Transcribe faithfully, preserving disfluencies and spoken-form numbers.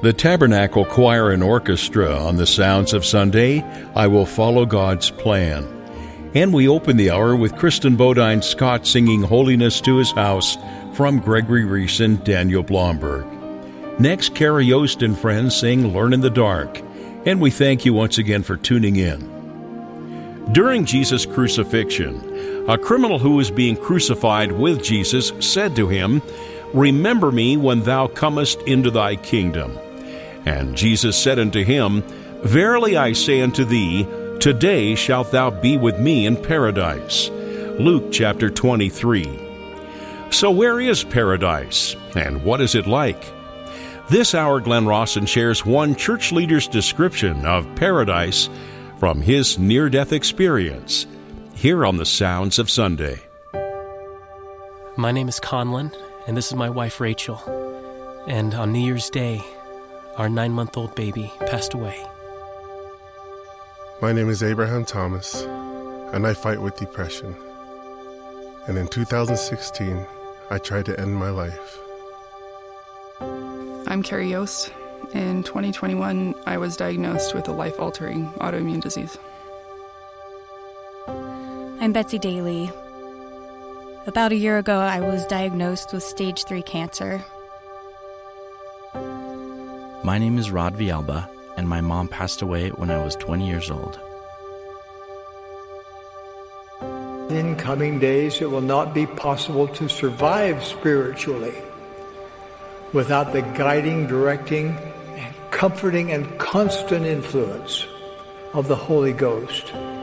The Tabernacle Choir and Orchestra on the Sounds of Sunday, I Will Follow God's Plan. And we open the hour with Kristen Bodine Scott singing Holiness to His House from Gregory Reese and Daniel Blomberg. Next, Carrie Yost and friends sing Learn in the Dark. And we thank you once again for tuning in. During Jesus' crucifixion, a criminal who was being crucified with Jesus said to him, "Remember me when thou comest into thy kingdom." And Jesus said unto him, "Verily I say unto thee, today shalt thou be with me in paradise." Luke chapter twenty-three. So where is paradise, and what is it like? This hour, Glenn Rawson shares one church leader's description of paradise from his near-death experience, here on the Sounds of Sunday. My name is Conlon, and this is my wife Rachel. And on New Year's Day, our nine-month-old baby passed away. My name is Abraham Thomas, and I fight with depression. And in two thousand sixteen, I tried to end my life. I'm Carrie Yost. In twenty twenty-one, I was diagnosed with a life-altering autoimmune disease. I'm Betsy Daly. About a year ago, I was diagnosed with stage three cancer. My name is Rod Vialba, and my mom passed away when I was twenty years old. In coming days, it will not be possible to survive spiritually without the guiding, directing, comforting, and constant influence of the Holy Ghost.